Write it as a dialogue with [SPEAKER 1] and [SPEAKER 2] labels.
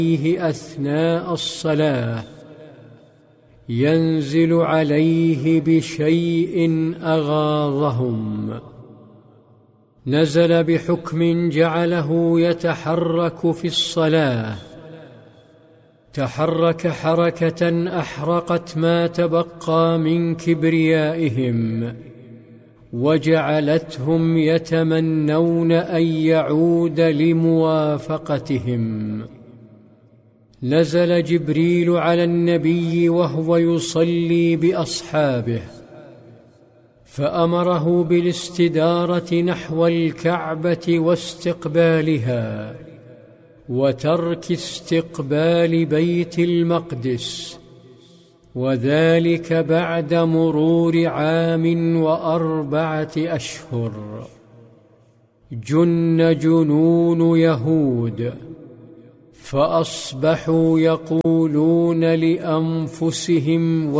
[SPEAKER 1] أثناء الصلاة ينزل عليه بشيء أغاظهم. نزل بحكم جعله يتحرك في الصلاة، تحرك حركة أحرقت ما تبقى من كبريائهم، وجعلتهم يتمنون أن يعود لموافقتهم. نزل جبريل على النبي وهو يصلي بأصحابه، فأمره بالاستدارة نحو الكعبة واستقبالها، وترك استقبال بيت المقدس، وذلك بعد مرور 4 أشهر. جن جنون يهود، فأصبحوا يقولون لأنفسهم